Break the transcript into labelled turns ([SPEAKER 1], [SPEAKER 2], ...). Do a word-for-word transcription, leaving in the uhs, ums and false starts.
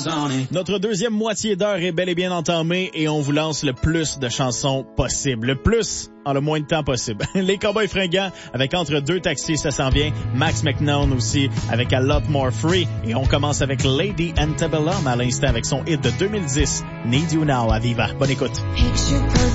[SPEAKER 1] Notre deuxième moitié d'heure est bel et bien entamée et on vous lance le plus de chansons possible. Le plus en le moins de temps possible. Les Cowboys fringants avec Entre deux taxis, ça s'en vient. Max McNown aussi avec A Lot More Free. Et on commence avec Lady Antebellum à l'instant avec son hit de deux mille dix, Need You Now à Viva. Bonne écoute.